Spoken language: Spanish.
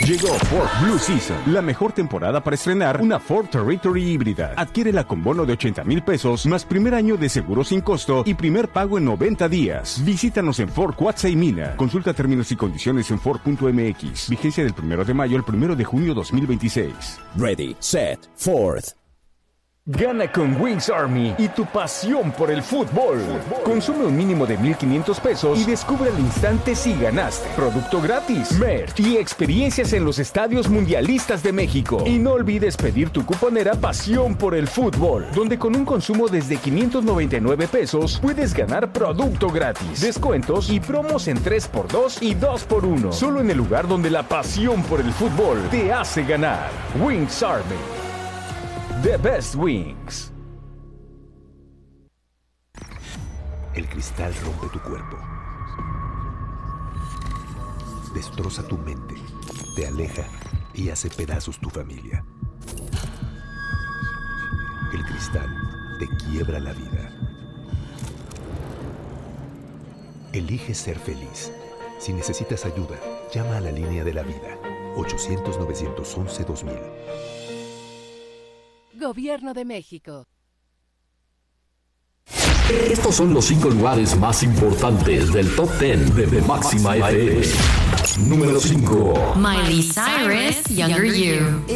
Llegó Ford Blue Season, la mejor temporada para estrenar una Ford Territory híbrida. Adquiérela con bono de 80,000 pesos, más primer año de seguro sin costo y primer pago en 90 días. Visítanos en Ford Cuatza y Mina. Consulta términos y condiciones en Ford.mx. Vigencia del 1 de mayo al 1 de junio 2026. Ready, set, Ford. Gana con Wings Army y tu pasión por el fútbol. Consume un mínimo de 1,500 pesos y descubre al instante si ganaste. Producto gratis, merch y experiencias en los estadios mundialistas de México. Y no olvides pedir tu cuponera Pasión por el Fútbol, donde con un consumo desde 599 pesos puedes ganar producto gratis, descuentos y promos en 3x2 y 2x1. Solo en el lugar donde la pasión por el fútbol te hace ganar. Wings Army. The Best Wings. El cristal rompe tu cuerpo. Destroza tu mente, te aleja y hace pedazos tu familia. El cristal te quiebra la vida. Elige ser feliz. Si necesitas ayuda, llama a la línea de la vida. 800-911-2000. Gobierno de México. Estos son los 5 lugares más importantes del Top 10 de Máxima FM. Número 5. Miley Cyrus, Younger You.